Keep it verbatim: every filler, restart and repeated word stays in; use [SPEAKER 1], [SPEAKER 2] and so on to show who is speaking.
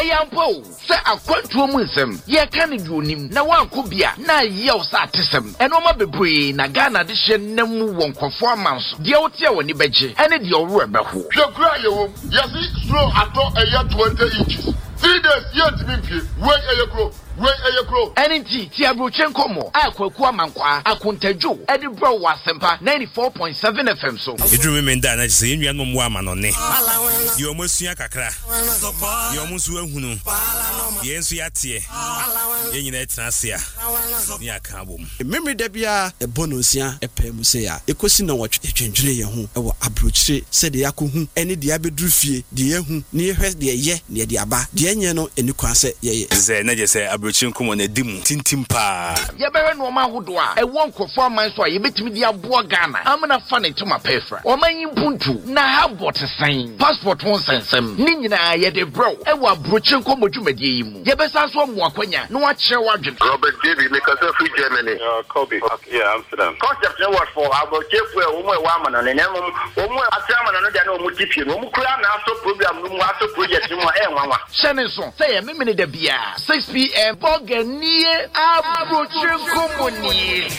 [SPEAKER 1] Eyampo, say a quantum wisdom, ye can do him, na one could be a na years artism, and Oma Bebre, Nagana edition, Nemu won't performance, the Otia when you beji, and the old rubber who.
[SPEAKER 2] The cry, yes, slow at all a year twenty inches. Three days yet to be wait a year. Wait a year.
[SPEAKER 1] Enti Tiabrochenko mo akwakuwa mankwa akuntejo Edinburgh Wasempa ninety-four point seven F M so
[SPEAKER 3] Idru memenda na se enua no mo ama no ne Ye omosua kakra Ye omusu ahunu Ye ensu yatie Ye nyina etrasia Ni aka abom
[SPEAKER 4] Memory da bia e bonosia e pemu se ya ekosi na watwe etwendwere ye ho e wo abrochire se de yakohu ene de abeduru fie de yehu ne yehwe de ye ne de aba de enye no eni kwa se ye
[SPEAKER 3] ze na je se Chinkumo na dimu tintim pa
[SPEAKER 1] ye bere no ma hodo a e won kofo man so a ye betimi dia boa Ghana amna fa ne to ma pefra o man yimpuntu na habot san passport won sensem ni nyina ye de bro e wa brochenko modwumadie yi mu ye besa so mo akwanya no a kire wadwen
[SPEAKER 2] Robert David because of free Germany uh Kobe okay, yeah Amsterdam concept no what for about chefu e wo mo e wa amana ne nem wo mo atiamana no dia na wo mo tipie no mo kura na so program no mo aso project mo e nwanwa
[SPEAKER 1] shene so say ye memene da bia six p m Boganie Abrochunkumuni